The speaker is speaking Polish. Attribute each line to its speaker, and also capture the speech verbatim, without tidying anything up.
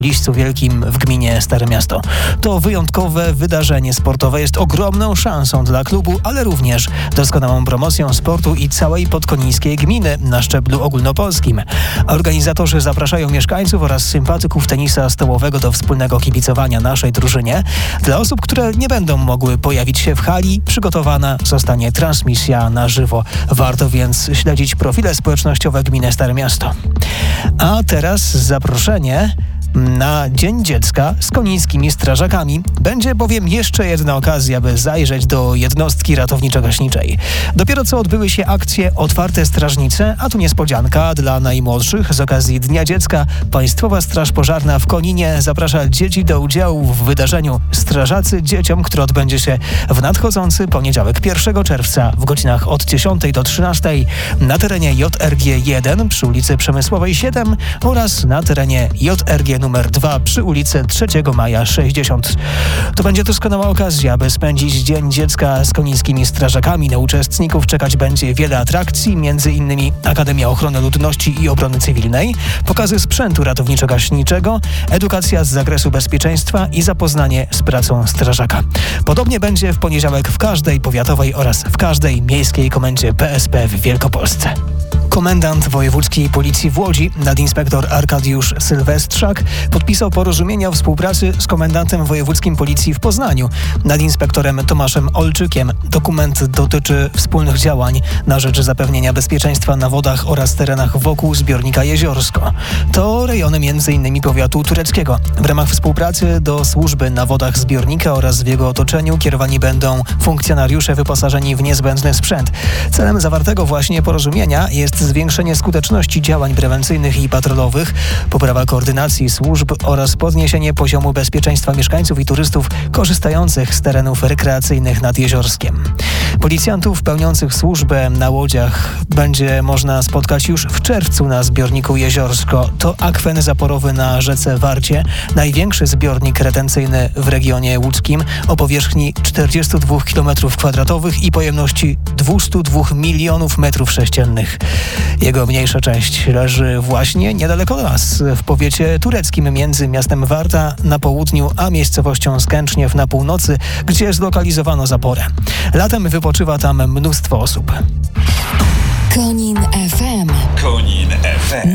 Speaker 1: Liścu Wielkim w gminie Stare Miasto. To wyjątkowe wydarzenie sportowe jest ogromną szansą dla klubu, ale również doskonałą promocją sportu i całej podkonińskiej gminy na szczeblu ogólnopolskim. Organizatorzy zapraszają mieszkańców oraz sympatyków tenisa stołowego do wspólnego kibicowania naszej drużynie. Dla osób, które nie będą mogły pojawić się w hali, przygotowana zostanie transmisja na żywo. Warto więc śledzić profile społecznościowe gminy Stare Miasto. A teraz zaproszenie na Dzień Dziecka z konińskimi strażakami. Będzie bowiem jeszcze jedna okazja, by zajrzeć do jednostki ratowniczo-gaśniczej. Dopiero co odbyły się akcje Otwarte Strażnice, a tu niespodzianka dla najmłodszych. Z okazji Dnia Dziecka Państwowa Straż Pożarna w Koninie zaprasza dzieci do udziału w wydarzeniu Strażacy Dzieciom, które odbędzie się w nadchodzący poniedziałek pierwszego czerwca w godzinach od dziesiątej do trzynastej na terenie J R G jeden przy ulicy Przemysłowej siedem oraz na terenie J R G numer dwa przy ulicy trzeciego Maja sześćdziesiąt. To będzie doskonała okazja, by spędzić Dzień Dziecka z konińskimi strażakami. Na uczestników czekać będzie wiele atrakcji, między innymi Akademia Ochrony Ludności i Obrony Cywilnej, pokazy sprzętu ratowniczo-gaśniczego, edukacja z zakresu bezpieczeństwa i zapoznanie z pracą strażaka. Podobnie będzie w poniedziałek w każdej powiatowej oraz w każdej miejskiej komendzie P S P w Wielkopolsce. Komendant Wojewódzkiej Policji w Łodzi, nadinspektor Arkadiusz Sylwestrzak, podpisał porozumienie o współpracy z komendantem wojewódzkim Policji w Poznaniu, nadinspektorem Tomaszem Olczykiem. Dokument dotyczy wspólnych działań na rzecz zapewnienia bezpieczeństwa na wodach oraz terenach wokół zbiornika Jeziorsko. To rejony między innymi powiatu tureckiego. W ramach współpracy do służby na wodach zbiornika oraz w jego otoczeniu kierowani będą funkcjonariusze wyposażeni w niezbędny sprzęt. Celem zawartego właśnie porozumienia jest zwiększenie skuteczności działań prewencyjnych i patrolowych, poprawa koordynacji służb oraz podniesienie poziomu bezpieczeństwa mieszkańców i turystów korzystających z terenów rekreacyjnych nad Jeziorskiem. Policjantów pełniących służbę na łodziach będzie można spotkać już w czerwcu na zbiorniku Jeziorsko. To akwen zaporowy na rzece Warcie, największy zbiornik retencyjny w regionie łódzkim o powierzchni czterdzieści dwa kilometry kwadratowe i pojemności dwieście dwa milionów metrów sześciennych. Jego mniejsza część leży właśnie niedaleko nas, w powiecie tureckim między miastem Warta na południu, a miejscowością Skęczniew na północy, gdzie zlokalizowano zaporę. Latem wypoczywa tam mnóstwo osób.
Speaker 2: Konin F M.
Speaker 3: Konin F M.